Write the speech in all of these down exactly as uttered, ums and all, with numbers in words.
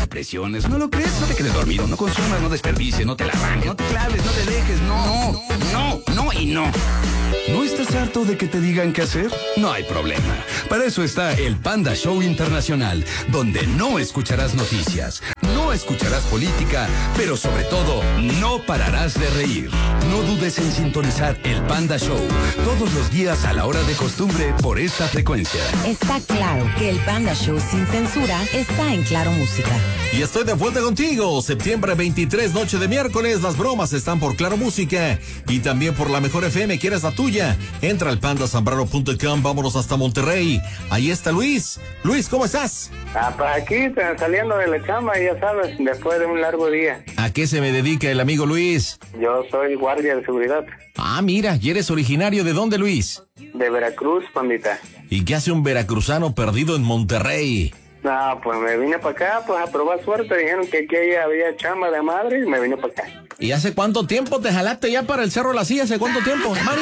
presiones. ¿No lo crees? No te quedes dormido, no consumas, no desperdicies, no te la arranques, no te claves, no te dejes, no, no, no, no y no. ¿No estás harto de que te digan qué hacer? No hay problema. Para eso está el Panda Show Internacional, donde no escucharás noticias, no escucharás política, pero sobre todo, no pararás de reír. No dudes en sintonizar el Panda Show todos los días a la hora de costumbre por esta frecuencia. Está claro que el Panda Show sin censura está en Claro Música. Y estoy de vuelta contigo. Septiembre veintitrés, noche de miércoles. Las bromas están por Claro Música y también por la Mejor F M. ¿Quieres la tuya? Entra al panda zambrano punto com. Vámonos hasta Monterrey. Ahí está Luis. Luis, ¿cómo estás? Ah, pues aquí saliendo de la chamba, ya sabes, después de un largo día. ¿A qué se me dedica el amigo Luis? Yo soy guardia de seguridad. Ah, mira, ¿y eres originario de dónde, Luis? De Veracruz, pandita. ¿Y qué hace un veracruzano perdido en Monterrey? No, pues me vine para acá, pues a probar suerte. Dijeron que aquí había chamba de madre y me vine para acá. ¿Y hace cuánto tiempo te jalaste ya para el Cerro La Silla? ¿Hace cuánto tiempo, Mari?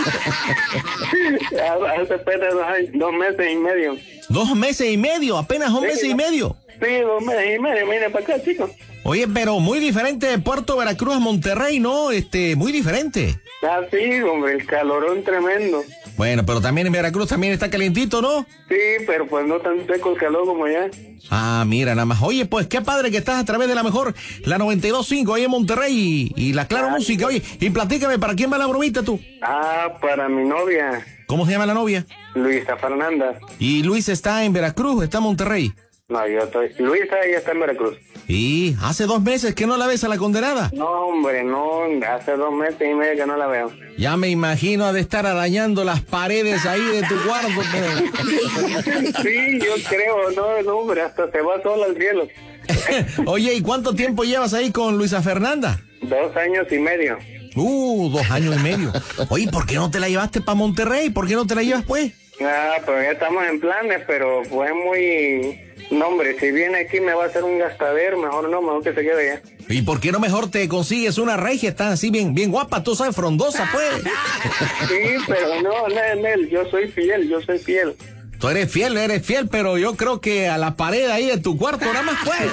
Hace apenas dos, dos meses y medio. ¿Dos meses y medio? ¿Apenas un sí, mes y medio? Sí, dos meses y medio, vine para acá, chicos. Oye, pero muy diferente de Puerto Veracruz a Monterrey, ¿no? Este, muy diferente. Ah, sí, hombre, el calorón tremendo. Bueno, pero también en Veracruz también está calientito, ¿no? Sí, pero pues no tan seco el calor como allá. Ah, mira, nada más. Oye, pues qué padre que estás a través de la mejor, la noventa y dos punto cinco ahí en Monterrey y, y la Claro ah, Música. Oye, y platícame, ¿para quién va la bromita tú? Ah, para mi novia. ¿Cómo se llama la novia? Luisa Fernanda. ¿Y Luis está en Veracruz, está en Monterrey? No, yo estoy... Luisa, ella está en Veracruz. ¿Y hace dos meses que no la ves a la condenada? No, hombre, no, hace dos meses y medio que no la veo. Ya me imagino ha de estar arañando las paredes ahí de tu cuarto. Pero... sí, yo creo, no, no, hombre, hasta se va sola al cielo. Oye, ¿y cuánto tiempo llevas ahí con Luisa Fernanda? Dos años y medio. Uh, dos años y medio. Oye, ¿por qué no te la llevaste para Monterrey? ¿Por qué no te la llevas, pues? Ah, pues ya estamos en planes, pero pues muy... No, hombre, si viene aquí me va a hacer un gastadero, mejor no, mejor que se quede allá. ¿Y por qué no mejor te consigues una regia? Está así bien, bien guapa, tú sabes, frondosa, pues. Sí, pero no, Nel, Nel, yo soy fiel, yo soy fiel. Tú eres fiel, eres fiel, pero yo creo que a la pared ahí de tu cuarto nada más pues.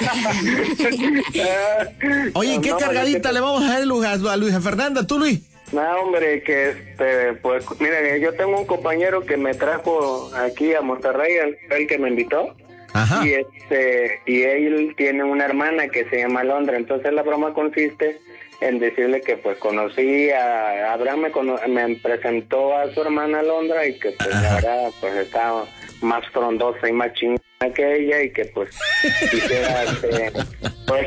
Oye, no, ¿qué no, cargadita no, le vamos a dar a Luisa Fernanda, tú, Luis? No, hombre, que este, pues, mira, yo tengo un compañero que me trajo aquí a Monterrey, el, el que me invitó. Ajá. Y este, y él tiene una hermana que se llama Alondra, entonces la broma consiste en decirle que pues conocí a Abraham, me, cono me presentó a su hermana Alondra y que pues la verdad pues estaba más frondosa y más chingada que ella y que pues quisiera este, pues,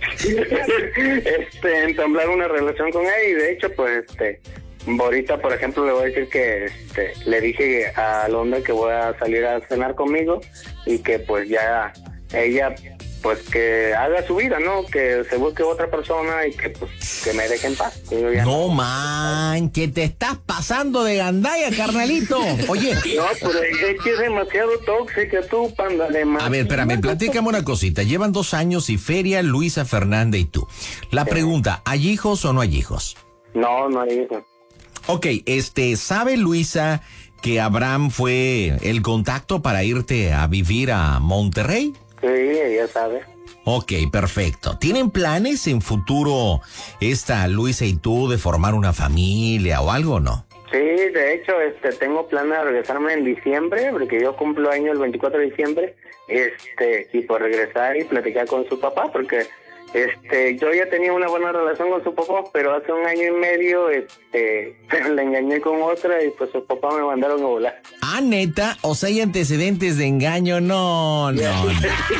este, entablar una relación con ella y de hecho pues este ahorita por ejemplo le voy a decir que este, le dije a Alondra que voy a salir a cenar conmigo y que pues ya ella pues que haga su vida, ¿no? Que se busque otra persona y que pues que me deje en paz. No, no man, que te estás pasando de gandalla, carnalito. Oye. No, pero es que es demasiado tóxica tú, panda de más. A ver, espérame, platícame una cosita. Llevan dos años y feria Luisa Fernanda y tú. La sí. pregunta, ¿hay hijos o no hay hijos? No, no hay hijos. Ok, este, ¿sabe Luisa que Abraham fue el contacto para irte a vivir a Monterrey? Sí, ella sabe. Ok, perfecto. ¿Tienen planes en futuro esta Luisa y tú de formar una familia o algo o no? Sí, de hecho, este, tengo planes de regresarme en diciembre, porque yo cumplo año el veinticuatro de diciembre, este, y por regresar y platicar con su papá, porque este, yo ya tenía una buena relación con su papá, pero hace un año y medio, este, le engañé con otra y pues sus papás me mandaron a volar. Ah, neta, o sea, hay antecedentes de engaño, no, no, no.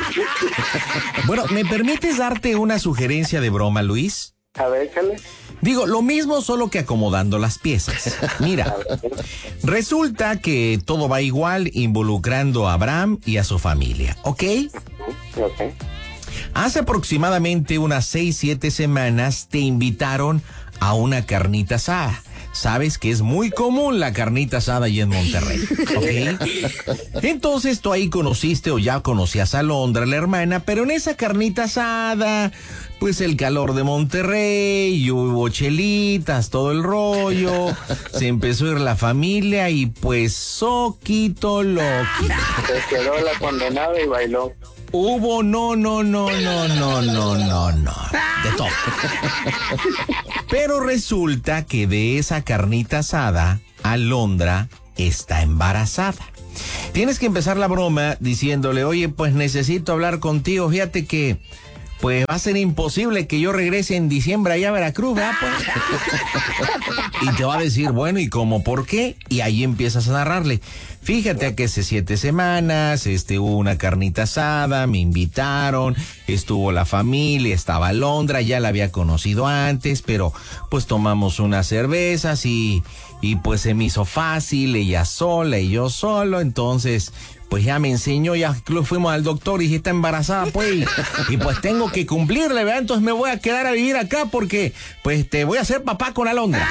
Bueno, ¿me permites darte una sugerencia de broma, Luis? A ver, échale. Digo, lo mismo, solo que acomodando las piezas. Mira, resulta que todo va igual involucrando a Abraham y a su familia, ¿ok? Ok. Hace aproximadamente unas seis, siete semanas te invitaron a una carnita asada. Sabes que es muy común la carnita asada allí en Monterrey, ¿ok? Entonces tú ahí conociste o ya conocías a Alondra, la hermana, pero en esa carnita asada, pues el calor de Monterrey, y hubo chelitas, todo el rollo, se empezó a ir la familia y pues soquito loqui. Se quedó la condenada y bailó. Hubo, no, no, no, no, no, no, no, no. De todo. Pero resulta que de esa carnita asada, Alondra está embarazada. Tienes que empezar la broma diciéndole, oye, pues necesito hablar contigo. Fíjate que, pues va a ser imposible que yo regrese en diciembre allá a Veracruz, ¿verdad? Pues? Y te va a decir, bueno, ¿y cómo? ¿Por qué? Y ahí empiezas a narrarle. Fíjate que hace siete semanas, este, hubo una carnita asada, me invitaron, estuvo la familia, estaba Alondra, ya la había conocido antes, pero pues tomamos unas cervezas y, y pues se me hizo fácil, ella sola y yo solo, entonces pues ya me enseñó, ya fuimos al doctor y dije, está embarazada, pues, y pues tengo que cumplirle, ¿verdad? Entonces me voy a quedar a vivir acá porque, pues, te voy a hacer papá con Alondra.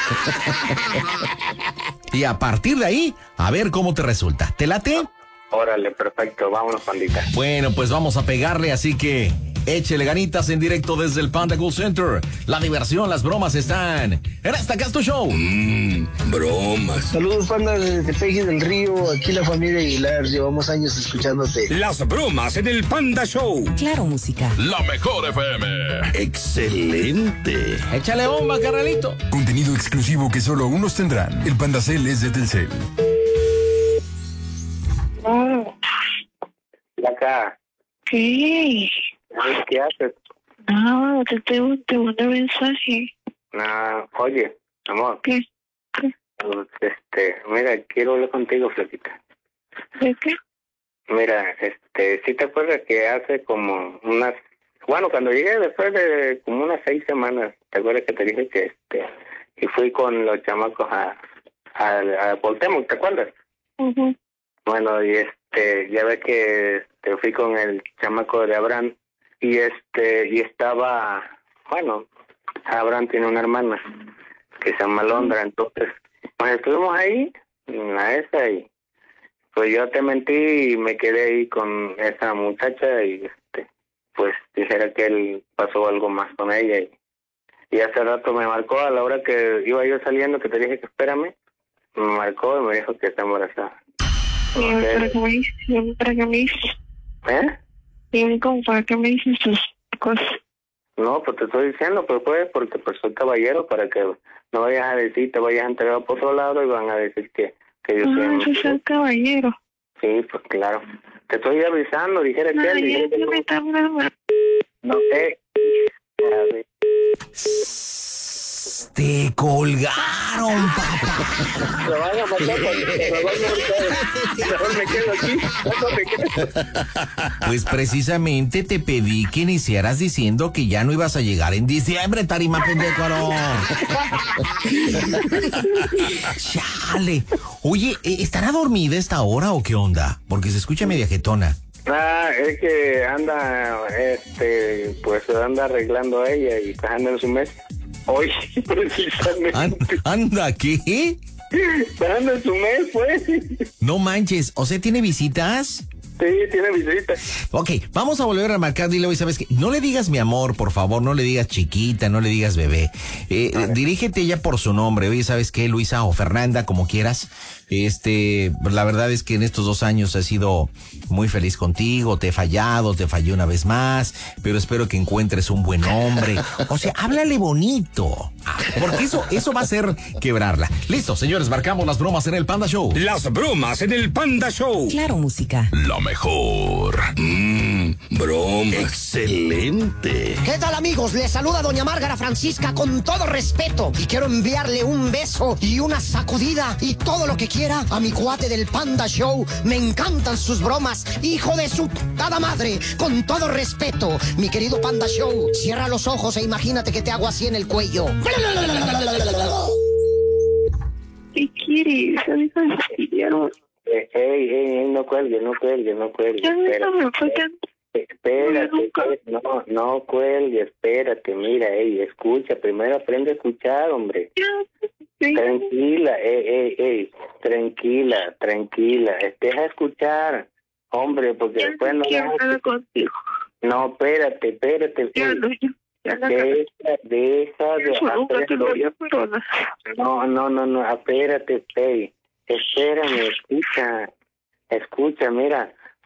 Y a partir de ahí, a ver cómo te resulta. ¿Te late? Órale, perfecto, vámonos, pandita. Bueno, pues vamos a pegarle, así que échele ganitas en directo desde el Panda Cool Center. La diversión, las bromas están en esta Casto Show. Mmm, bromas. Saludos, Panda, desde Peggy del Río. Aquí la familia Aguilar. Llevamos años escuchándote. Las bromas en el Panda Show. Claro, música. La mejor F M. Excelente. Échale bomba, carnalito. Contenido exclusivo que solo unos tendrán. El Pandacel es de Telcel. Oh. Acá. ¿Qué? ¿Qué haces? No, te tengo te mandé mensaje. Ah, oye, amor. ¿Qué? ¿Qué? Pues, este, mira, quiero hablar contigo, Flaquita. ¿De qué? Mira, este, ¿sí te acuerdas que hace como unas, bueno, cuando llegué después de como unas seis semanas, ¿te acuerdas que te dije que este, y fui con los chamacos a, a, a Cuauhtémoc, ¿te acuerdas? Uh-huh. Bueno, y este, ya ves que este, fui con el chamaco de Abraham y este, y estaba, bueno, Abraham tiene una hermana que se llama Alondra, entonces, pues estuvimos ahí, en la esa, y pues yo te mentí y me quedé ahí con esa muchacha y este, pues dijera que él pasó algo más con ella y, y hace rato me marcó a la hora que iba yo saliendo, que te dije que espérame, me marcó y me dijo que está embarazada. ¿Y para qué me dices? ¿Y para qué me dices? ¿Eh? ¿Y cómo para qué me dices tus cosas? No, pues te estoy diciendo, pues pues, porque pues soy caballero, para que no vayas a decir, te vayas a entregar por otro lado y van a decir que, que yo Ah, soy... yo soy caballero. Sí, pues claro. Te estoy avisando, dijera que él, Ay, dijera que ya no. me está hablando. No sé. A ver. Te colgaron, papá. Me van a matar porque me van a matar. Mejor me quedo aquí. Mejor me quedo. Pues precisamente te pedí que iniciaras diciendo que ya no ibas a llegar en diciembre, tarima pendejo. Chale. Oye, ¿estará dormida esta hora o qué onda? Porque se escucha media jetona. Ah, es que anda, este, pues se anda arreglando a ella y pues anda en su mes. Hoy, precisamente. An- ¿Anda qué? Anda en su mes, pues. No manches, o sea, ¿tiene visitas? Sí, tiene visita. Ok, vamos a volver a marcar, dile, hoy sabes que no le digas mi amor, por favor, no le digas chiquita, no le digas bebé. Eh, dirígete ya por su nombre, oye, ¿sabes qué, Luisa o Fernanda, como quieras? Este, la verdad es que en estos dos años he sido muy feliz contigo, te he fallado, te fallé una vez más, pero espero que encuentres un buen hombre. O sea, háblale bonito, porque eso, eso va a ser quebrarla. Listo, señores, marcamos las bromas en el Panda Show. Las bromas en el Panda Show. Claro, música. La mejor. Mmm, broma. Excelente. ¿Qué tal, amigos? Les saluda doña Márgara Francisca con todo respeto y quiero enviarle un beso y una sacudida y todo lo que quiera a mi cuate del Panda Show. Me encantan sus bromas, hijo de su putada madre. Con todo respeto, mi querido Panda Show, cierra los ojos e imagínate que te hago así en el cuello. ¿Qué quieres? Ahorita me pidieron. Eh, ey, ey, ey, no cuelgue, no cuelgue, no cuelgue. Ya Espérate, no me faltan. espérate, nunca. no, no cuelgue, espérate, mira, ey, escucha, primero aprende a escuchar, hombre. Ya, sí. Tranquila, ey, ey, ey, tranquila, tranquila, deja escuchar, hombre, porque Ya después no no... quiero nada contigo. No, espérate, espérate, Ya ey, no, ya. Ya no, deja, deja de eso nunca te lo hacerlo. voy a perdonar. No, no, no, no, espérate, ey, espérame, escucha, escucha, mira,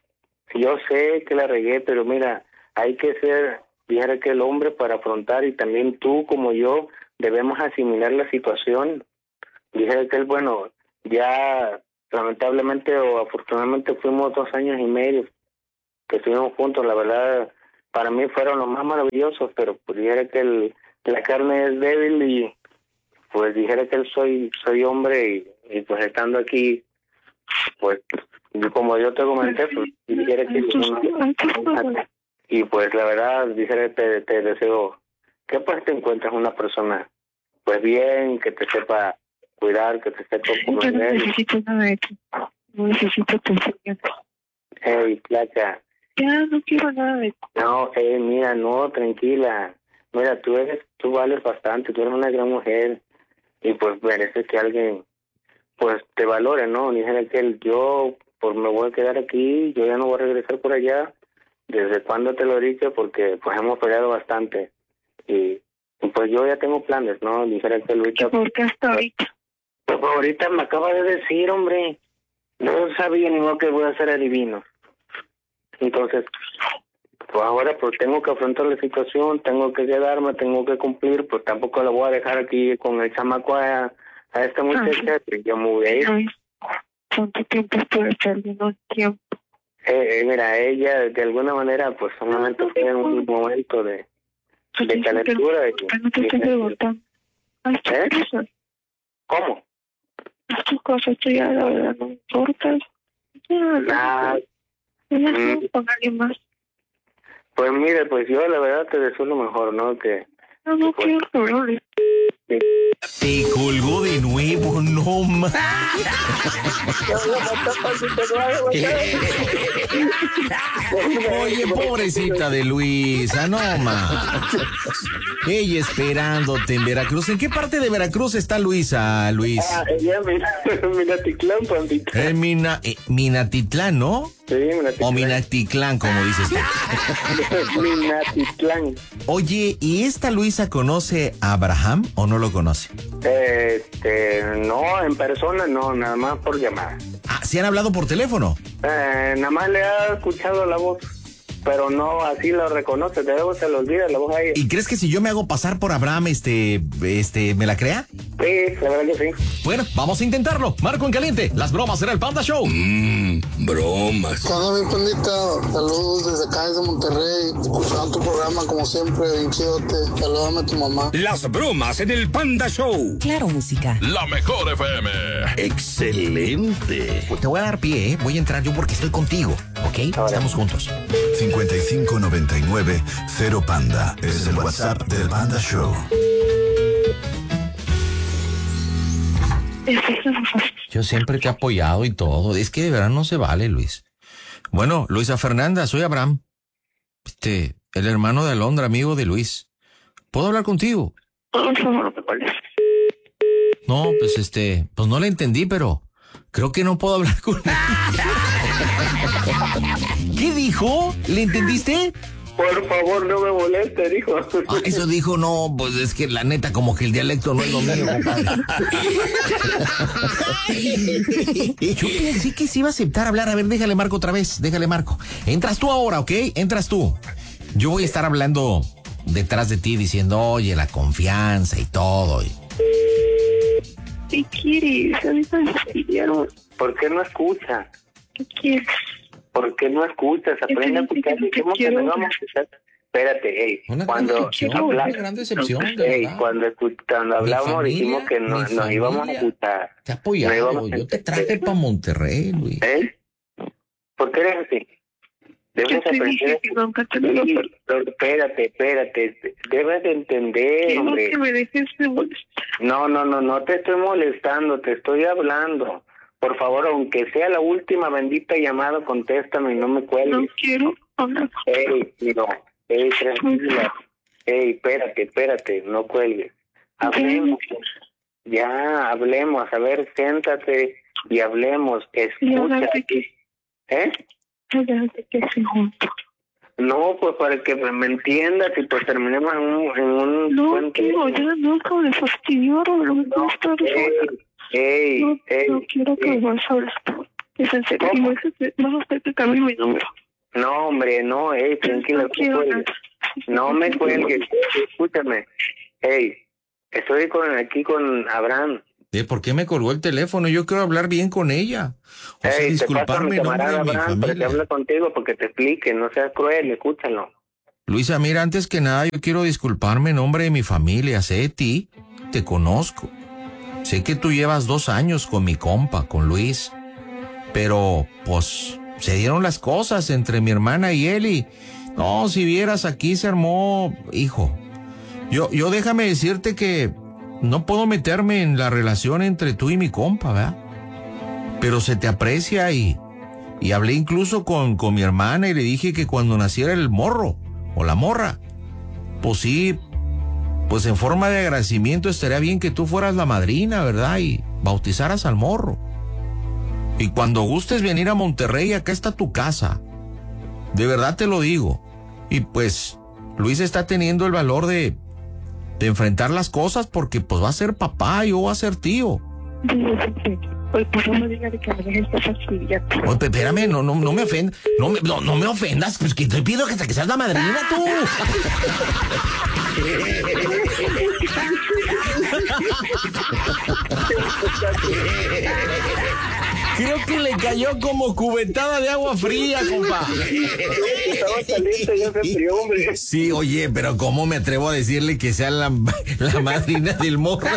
yo sé que la regué, pero mira, hay que ser, dijera que el hombre para afrontar, y también tú como yo debemos asimilar la situación. Dijera que él, bueno, ya lamentablemente o afortunadamente fuimos dos años y medio que estuvimos juntos. La verdad, para mí fueron los más maravillosos, pero pues dijera que el, la carne es débil y pues dijera que él soy soy hombre y, y pues estando aquí, pues como yo te comenté, pues dijera que una, y pues la verdad, dijera te, te deseo que pues te encuentres una persona pues bien, que te sepa cuidar, que te sepa Yo no necesito nada de ti. No necesito tu enseñanza. Hey, placa. Ya no quiero nada de ti. No, hey, mira, no, tranquila. Mira, tú eres, tú vales bastante, tú eres una gran mujer y pues mereces que alguien pues te valore, ¿no? Dijera que el, yo pues me voy a quedar aquí, yo ya no voy a regresar por allá. ¿Desde cuándo te lo he dicho? Porque pues hemos peleado bastante y, y pues yo ya tengo planes, ¿no? Dijera que ahorita... ¿Por qué hasta ahorita? Pues ahorita me acaba de decir, hombre, no sabía ni modo que voy a ser adivino. Entonces, pues ahora pues tengo que afrontar la situación, tengo que quedarme, tengo que cumplir, pues tampoco la voy a dejar aquí con el chamaco a, a esta muchacha, que yo me voy a ir. Ay, ¿cuánto tiempo estuve perdiendo el tiempo? Eh, eh, mira, ella de alguna manera pues solamente fue en un momento de, de calentura. ¿Por qué no te estás preguntando? Ay, ¿Eh? ¿qué cosa? ¿Cómo? Estas cosas, esto ya la verdad no importa. Ya, Ah, ya no mm. con alguien más. Pues mire, pues yo la verdad te deseo lo mejor, ¿no? Que No, no pues, quiero problemas. Te colgó de nuevo, no más. Oye, pobrecita de Luisa, no más. Ella esperándote en Veracruz. ¿En qué parte de Veracruz está Luisa, Luis? Ah, ella mira, Minatitlán, pandita. En Mina, eh, Minatitlán, ¿no? Sí, Minatitlán. O Minatitlán, como dices tú. Minatitlán. Oye, ¿y esta Luisa conoce a Abraham o no lo conoce? Este, no, en persona no, nada más por llamada. Ah, ¿se han hablado por teléfono? Eh, nada más le ha escuchado la voz, pero no así lo reconoce, de luego se le olvida la voz a ella. ¿Y crees que si yo me hago pasar por Abraham, este, este, me la crea? Sí, la verdad que sí. Bueno, vamos a intentarlo. Marco en caliente. Las bromas será el Panda Show. Mmm, bromas. ¿Qué onda, mi pandita? Saludos desde acá, desde Monterrey. Escuchando tu programa como siempre, bien chidote. Saludame a tu mamá. Las bromas en el Panda Show. Claro, música. La mejor F M. Excelente. Te voy a dar pie, ¿eh? Voy a entrar yo porque estoy contigo, ¿ok? Ahora. Estamos juntos. cincuenta y cinco noventa y nueve cero Panda. Es el WhatsApp del Panda Show. Yo siempre te he apoyado y todo. Es que de verdad no se vale, Luis. Bueno, Luisa Fernanda, soy Abraham. Este, el hermano de Alondra, amigo de Luis. ¿Puedo hablar contigo? Por favor, no me cuelgues. No, pues este, pues no le entendí, pero creo que no puedo hablar con él. ¿Qué dijo? ¿Le entendiste? Por favor, no me moleste, dijo. Ah, eso dijo, no, pues es que la neta como que el dialecto no es lo mío, compadre. Yo pensé que se iba a aceptar hablar. A ver, déjale marco otra vez, déjale marco. Entras tú ahora, ¿ok? Entras tú. Yo voy a estar hablando detrás de ti diciendo, oye, la confianza y todo. Y... ¿Qué quieres? Ahorita me fastidiaron. ¿Por qué no escucha? ¿Qué quieres? ¿Por qué no escuchas? Aprende a escuchar. Dijimos que nos vamos a escuchar. Espérate, hey, Una cuando gran decepción, habla- una gran decepción, de hey, verdad. cuando, escu- cuando Mi hablamos familia, dijimos que no, mi nos familia. íbamos a escuchar. Te he No apoyado, íbamos a yo te traje entender. para Monterrey, Luis. ¿Eh? ¿Por qué eres así? Yo Debes te aprender. dije que nunca te lo iba a perdonar. Pero espérate, espérate. Debes de entender, Quiero hombre. que me dejes de molestar. No, no, no, no te estoy molestando, te estoy hablando. Por favor, aunque sea la última bendita llamada, contéstame y no me No cuelgues. quiero hablar. Ey, no, ey, tranquila. Ey, espérate, espérate, no cuelgues. Hablemos. Ya, hablemos. A ver, siéntate y hablemos. ¿Y hablar Escucha. de qué? ¿Eh? ¿Hablar de qué se junto? No, pues para que me entiendas y pues terminemos en un... En un No buen quiero, tiempo. ya no acabo de fastidiar, no me No, gusta ey, ey, No, ey, no quiero que ey. me vas a hablar. Es en serio. ¿Cómo? Y vas a, vas a tener que cambiar mi número. No, hombre, no, hey, tranquilo, no cuelgues. No me cuelgues, escúchame. Hey, estoy con aquí con Abraham. ¿De por qué me colgó el teléfono? Yo quiero hablar bien con ella. O sea, hey, disculparme en nombre de mi Abraham, para que familia. hable contigo, porque te explique, no seas cruel, escúchalo. Luisa, mira, antes que nada yo quiero disculparme en nombre de mi familia. Sé de ti, te conozco. Sé que tú llevas dos años con mi compa, con Luis. Pero, pues, se dieron las cosas entre mi hermana y él y... No, si vieras, aquí se armó... Hijo, yo, yo déjame decirte que no puedo meterme en la relación entre tú y mi compa, ¿verdad? Pero se te aprecia y... Y hablé incluso con, con mi hermana y le dije que cuando naciera el morro o la morra, pues sí, pues en forma de agradecimiento estaría bien que tú fueras la madrina, ¿verdad? Y bautizaras al morro. Y cuando gustes venir a Monterrey, acá está tu casa. De verdad te lo digo. Y pues, Luis está teniendo el valor de, de enfrentar las cosas porque pues va a ser papá y yo voy a ser tío. Oye, por favor, dígale que me deje esta fastidia. Oye, espérame, no, no, no me ofendas. No me, no, no me ofendas, pues que te pido que, que seas la madrina tú. Creo que le cayó como cubetada de agua fría, compa. Estaba caliente, ya se enfrió, hombre. Sí, oye, pero ¿cómo me atrevo a decirle que sea la, la madrina del morro?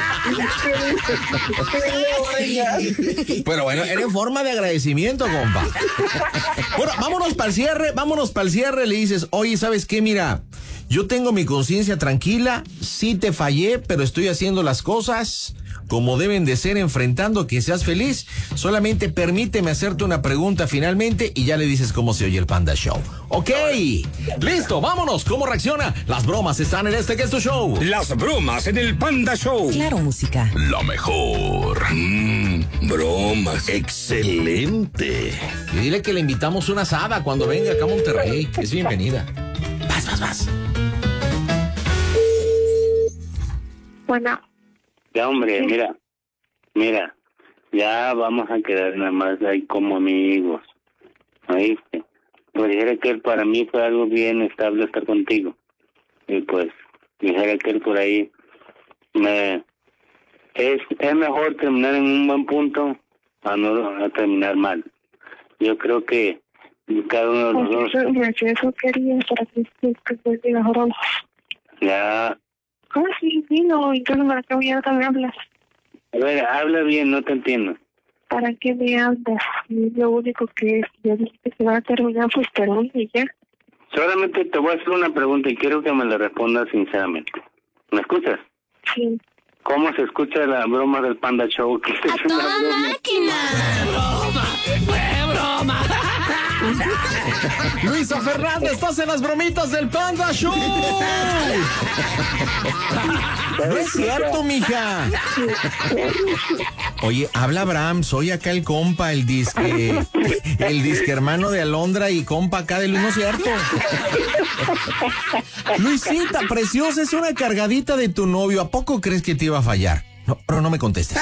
Pero bueno, era en forma de agradecimiento, compa. Bueno, vámonos para el cierre, vámonos para el cierre. Le dices, oye, ¿sabes qué? Mira, yo tengo mi conciencia tranquila, sí te fallé, pero estoy haciendo las cosas como deben de ser, enfrentando que seas feliz. Solamente permíteme hacerte una pregunta finalmente y ya le dices cómo se oye el Panda Show. Ok, listo, vámonos. ¿Cómo reacciona? Las bromas están en este que es tu show. Las bromas en el Panda Show. Claro, música. La mejor. Mm, bromas. Excelente. Y dile que le invitamos una asada cuando venga acá a Monterrey. Es bienvenida. Vas, vas, vas. Bueno. Ya, hombre, mira, mira, ya vamos a quedar nada más ahí como amigos, ¿oíste? Pues dijera que él para mí fue algo bien estable estar contigo, y pues dijera que él por ahí me es es mejor terminar en un buen punto a no a terminar mal. Yo creo que cada uno de los dos... Yo eso quería para que después diga jorobos. Ya... Ah, sí, sí, no, incluso para que ya no me hablas. A ver, habla bien, no te entiendo. ¿Para qué me hablas? Lo único que yo dije que se va a terminar, pues termina y ya. Solamente te voy a hacer una pregunta y quiero que me la respondas sinceramente. ¿Me escuchas? Sí. ¿Cómo se escucha la broma del Panda Show? ¿Qué es ¡A una toda broma? máquina! ¡Fue broma! ¡Fue broma! Luisa Fernández, estás en las bromitas del Panda Show. No es cierto, mija. Oye, habla Abraham, soy acá el compa, el disque, el disque hermano de Alondra y compa acá de Luis, no es cierto. Luisita, preciosa, es una cargadita de tu novio. ¿A poco crees que te iba a fallar? No, pero no me contestes.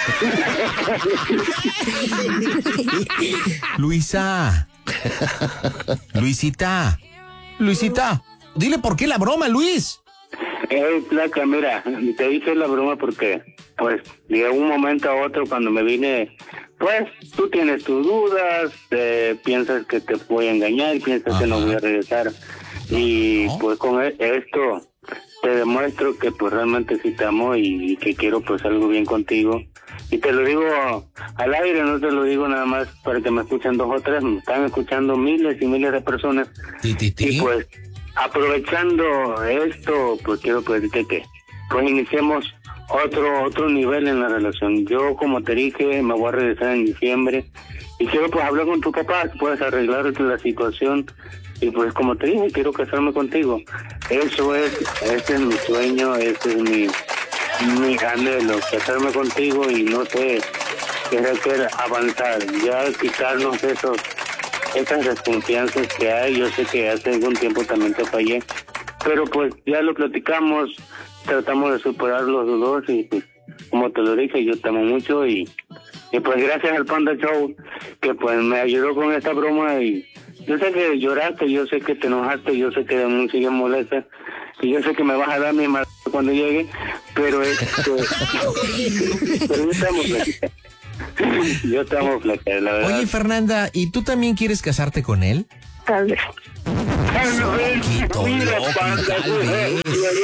Luisa. Luisita. Luisita. Dile por qué la broma, Luis. Eh, placa, mira, te hice la broma porque, pues, de un momento a otro cuando me vine, pues, tú tienes tus dudas, eh, piensas que te voy a engañar, piensas Ajá. que no voy a regresar. Y, ¿no? Pues, con esto te demuestro que, pues, realmente sí te amo y, y que quiero, pues, algo bien contigo. Y te lo digo al aire, no te lo digo nada más para que me escuchen dos o tres, me están escuchando miles y miles de personas. ¿Ti, ti, ti? Y, pues, aprovechando esto, pues quiero pedirte que pues iniciemos otro otro nivel en la relación. Yo, como te dije, me voy a regresar en diciembre y quiero pues hablar con tu papá, que puedas arreglar la situación y pues como te dije, quiero casarme contigo. Eso es, ese es mi sueño, ese es mi mi anhelo, casarme contigo y no sé, quiero que avanzar, ya quitarnos esos esas desconfianzas que hay. Yo sé que hace algún tiempo también te fallé, pero pues ya lo platicamos, tratamos de superar los dos y pues como te lo dije, yo te amo mucho y, y pues gracias al Panda Show que pues me ayudó con esta broma y, Yo sé que lloraste, yo sé que te enojaste, yo sé que aún sigues molesta, y yo sé que me vas a dar mi madre cuando llegue, pero esto, pero yo estamos flaca. Yo estamos flaca, la verdad. Oye, Fernanda, ¿y tú también quieres casarte con él? Tal vez. Loquito, loco, tal vez.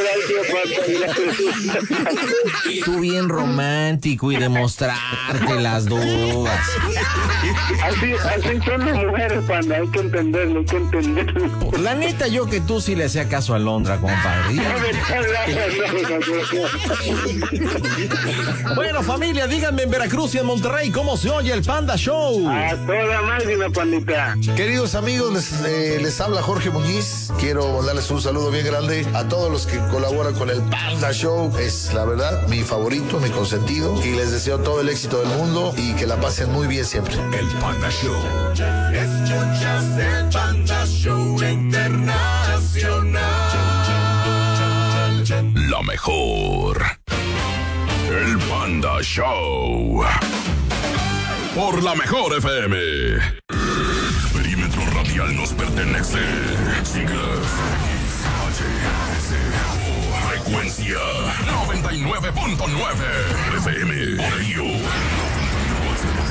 Tú bien romántico y demostrarte las dudas. Así, así son las mujeres, Panda, hay que entenderlo, hay que entenderlo. La neta, yo que tú sí le hacía caso a Londra, compadre. Bueno, familia, díganme en Veracruz y en Monterrey, ¿cómo se oye el Panda Show? A toda máquina, pandita. Queridos amigos, les, eh, les habla Jorge Muñiz. Quiero darles un saludo bien grande a todos los que colaboran con el Panda Show. Es, la verdad, mi favorito, mi consentido. Y les deseo todo el éxito del mundo y que la pasen muy bien siempre. El Panda Show. Escuchas el Panda Show Internacional. La mejor. El Panda Show. Por la mejor F M. Perímetro radial nos pertenece. Siglas H S O. Frecuencia noventa y nueve punto nueve F M. Por ello,